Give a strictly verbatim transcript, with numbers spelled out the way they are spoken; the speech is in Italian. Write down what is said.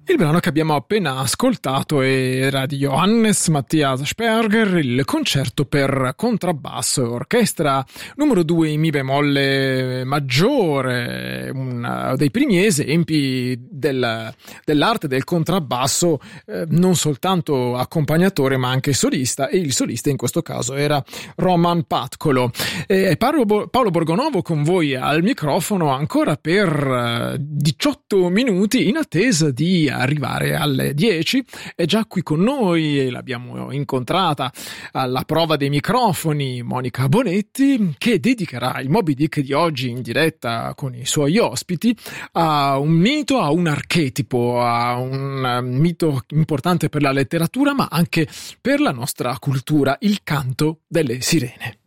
Il brano che abbiamo appena ascoltato era di Johannes Matthias Sperger, il concerto per contrabbasso e orchestra numero due in mi bemolle maggiore, uno dei primi esempi del, dell'arte del contrabbasso, eh, non soltanto accompagnatore ma anche solista, e il solista in questo caso era Roman Patkolo. E Paolo, Paolo Borgonovo con voi al microfono ancora per diciotto minuti in attesa di arrivare alle dieci. È già qui con noi e l'abbiamo incontrata alla prova dei microfoni Monica Bonetti, che dedicherà il Moby Dick di oggi in diretta con i suoi ospiti a un mito, a un archetipo, a un mito importante per la letteratura ma anche per la nostra cultura, il canto delle sirene.